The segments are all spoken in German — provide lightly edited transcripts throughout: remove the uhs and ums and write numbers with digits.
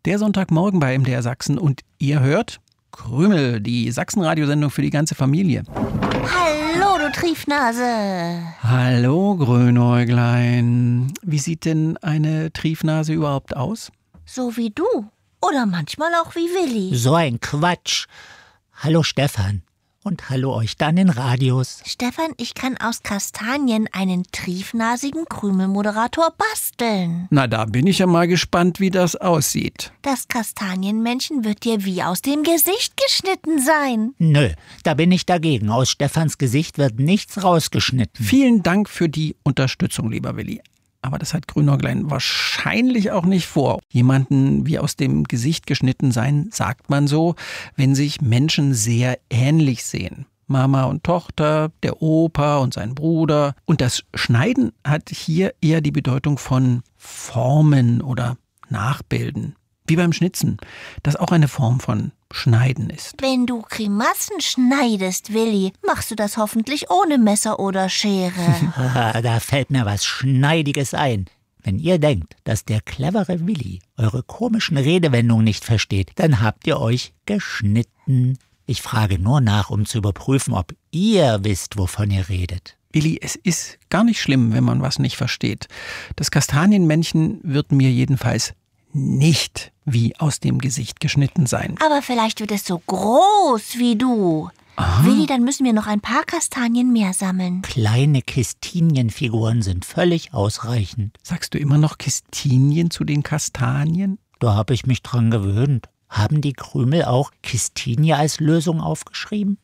der Sonntagmorgen bei MDR Sachsen und ihr hört Krümel, die Sachsen-Radiosendung für die ganze Familie. Hallo, du Triefnase. Hallo, Grünäuglein. Wie sieht denn eine Triefnase überhaupt aus? So wie du. Oder manchmal auch wie Willi. So ein Quatsch. Hallo Stefan. Und hallo euch da an den Radios. Stefan, ich kann aus Kastanien einen triefnasigen Krümelmoderator basteln. Na, da bin ich ja mal gespannt, wie das aussieht. Das Kastanienmännchen wird dir wie aus dem Gesicht geschnitten sein. Nö, da bin ich dagegen. Aus Stefans Gesicht wird nichts rausgeschnitten. Vielen Dank für die Unterstützung, lieber Willi. Aber das hat Grünäuglein wahrscheinlich auch nicht vor. Jemanden wie aus dem Gesicht geschnitten sein, sagt man so, wenn sich Menschen sehr ähnlich sehen. Mama und Tochter, der Opa und sein Bruder. Und das Schneiden hat hier eher die Bedeutung von Formen oder Nachbilden. Wie beim Schnitzen, das auch eine Form von Schneiden ist. Wenn du Grimassen schneidest, Willi, machst du das hoffentlich ohne Messer oder Schere. Da fällt mir was Schneidiges ein. Wenn ihr denkt, dass der clevere Willi eure komischen Redewendungen nicht versteht, dann habt ihr euch geschnitten. Ich frage nur nach, um zu überprüfen, ob ihr wisst, wovon ihr redet. Willi, es ist gar nicht schlimm, wenn man was nicht versteht. Das Kastanienmännchen wird mir jedenfalls nicht wie aus dem Gesicht geschnitten sein. Aber vielleicht wird es so groß wie du. Aha. Willi, dann müssen wir noch ein paar Kastanien mehr sammeln. Kleine Kistinienfiguren sind völlig ausreichend. Sagst du immer noch Kistinien zu den Kastanien? Da habe ich mich dran gewöhnt. Haben die Krümel auch Kistinie als Lösung aufgeschrieben?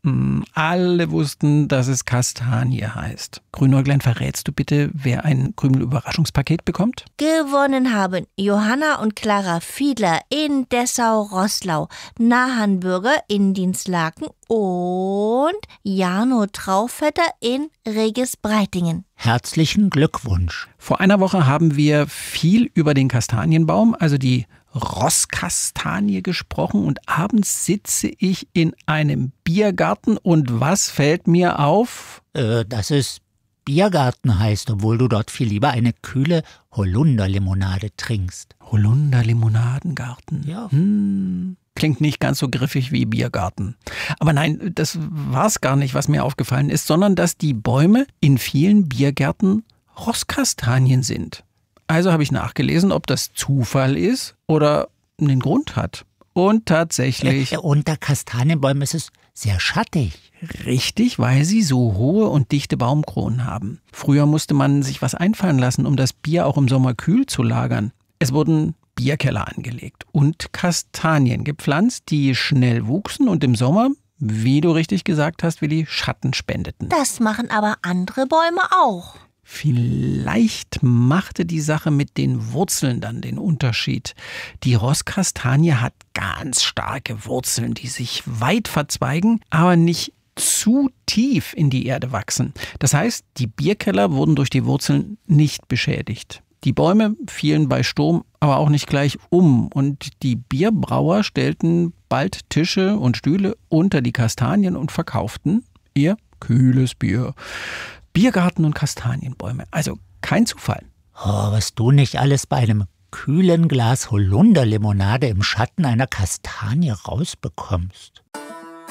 Alle wussten, dass es Kastanie heißt. Grünäuglein, verrätst du bitte, wer ein Krümel-Überraschungspaket bekommt? Gewonnen haben Johanna und Clara Fiedler in Dessau-Roßlau, Nahan Bürger in Dinslaken und Jano Trauvetter in Regis-Breitingen. Herzlichen Glückwunsch. Vor einer Woche haben wir viel über den Kastanienbaum, also die Rosskastanie, gesprochen und abends sitze ich in einem Biergarten und was fällt mir auf? Dass es Biergarten heißt, obwohl du dort viel lieber eine kühle Holunderlimonade trinkst. Holunderlimonadengarten. Ja. Klingt nicht ganz so griffig wie Biergarten. Aber nein, das war's gar nicht, was mir aufgefallen ist, sondern dass die Bäume in vielen Biergärten Rosskastanien sind. Also habe ich nachgelesen, ob das Zufall ist oder einen Grund hat. Und tatsächlich... Unter Kastanienbäumen ist es sehr schattig. Richtig, weil sie so hohe und dichte Baumkronen haben. Früher musste man sich was einfallen lassen, um das Bier auch im Sommer kühl zu lagern. Es wurden Bierkeller angelegt und Kastanien gepflanzt, die schnell wuchsen und im Sommer, wie du richtig gesagt hast, Willi, Schatten spendeten. Das machen aber andere Bäume auch. Vielleicht machte die Sache mit den Wurzeln dann den Unterschied. Die Rosskastanie hat ganz starke Wurzeln, die sich weit verzweigen, aber nicht zu tief in die Erde wachsen. Das heißt, die Bierkeller wurden durch die Wurzeln nicht beschädigt. Die Bäume fielen bei Sturm aber auch nicht gleich um und die Bierbrauer stellten bald Tische und Stühle unter die Kastanien und verkauften ihr kühles Bier. Biergarten und Kastanienbäume, also kein Zufall. Oh, was du nicht alles bei einem kühlen Glas Holunderlimonade im Schatten einer Kastanie rausbekommst.